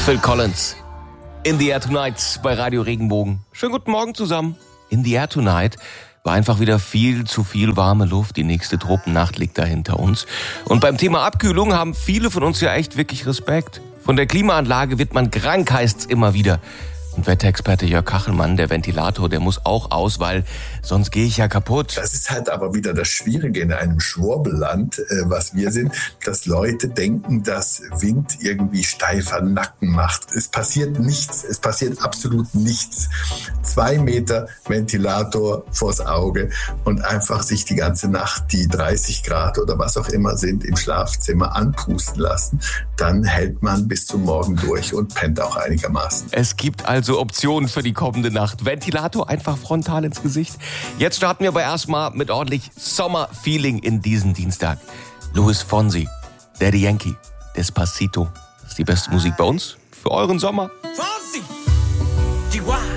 Phil Collins. In the Air Tonight bei Radio Regenbogen. Schönen guten Morgen zusammen. In the Air Tonight war einfach wieder viel zu viel warme Luft. Die nächste Tropennacht liegt da hinter uns. Und beim Thema Abkühlung haben viele von uns ja echt wirklich Respekt. Von der Klimaanlage wird man krank, heißt's immer wieder. Und Wetterexperte Jörg Kachelmann, der Ventilator, der muss auch aus, weil sonst gehe ich ja kaputt. Das ist halt aber wieder das Schwierige in einem Schwurbelland, was wir sind, dass Leute denken, dass Wind irgendwie steifer Nacken macht. Es passiert nichts, es passiert absolut nichts. 2 Meter Ventilator vors Auge und einfach sich die ganze Nacht die 30 Grad oder was auch immer sind im Schlafzimmer anpusten lassen. Dann hält man bis zum Morgen durch und pennt auch einigermaßen. Es gibt also Optionen für die kommende Nacht. Ventilator einfach frontal ins Gesicht. Jetzt starten wir aber erstmal mit ordentlich Sommerfeeling in diesen Dienstag. Luis Fonsi, Daddy Yankee, Despacito. Das ist die beste Musik bei uns für euren Sommer. Fonsi, Chihuahua.